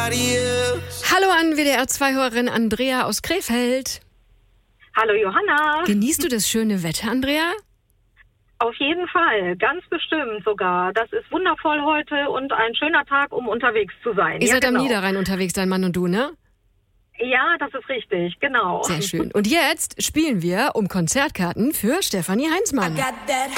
nobody else. Hallo an WDR2-Hörerin Andrea aus Krefeld. Hallo Johanna. Genießt du das schöne Wetter, Andrea? Auf jeden Fall, ganz bestimmt sogar. Das ist wundervoll heute und ein schöner Tag, um unterwegs zu sein. Ihr seid genau. am Niederrhein unterwegs, dein Mann und du, ne? Ja, das ist richtig, genau. Sehr schön. Und jetzt spielen wir um Konzertkarten für Stefanie Heinzmann.